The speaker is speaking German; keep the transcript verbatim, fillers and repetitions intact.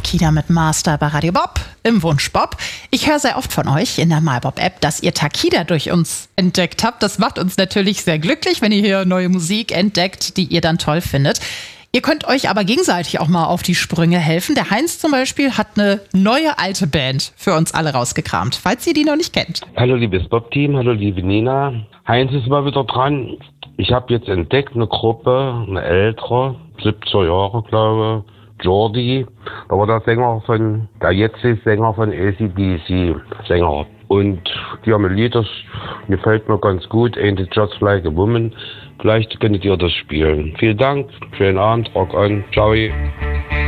Takida mit Master bei Radio Bob im Wunsch Bob. Ich höre sehr oft von euch in der MyBob-App, dass ihr Takida durch uns entdeckt habt. Das macht uns natürlich sehr glücklich, wenn ihr hier neue Musik entdeckt, die ihr dann toll findet. Ihr könnt euch aber gegenseitig auch mal auf die Sprünge helfen. Der Heinz zum Beispiel hat eine neue alte Band für uns alle rausgekramt, falls ihr die noch nicht kennt. Hallo liebes Bob-Team, hallo liebe Nina. Heinz ist mal wieder dran. Ich habe jetzt entdeckt eine Gruppe, eine ältere, siebziger Jahre glaube ich, Jordi. Da war der Sänger von, der jetzige Sänger von A C D C, Sänger. Und die haben ein Lied, das gefällt mir ganz gut, Ain't It Just Like a Woman. Vielleicht könntet ihr das spielen. Vielen Dank, schönen Abend, rock on, ciao.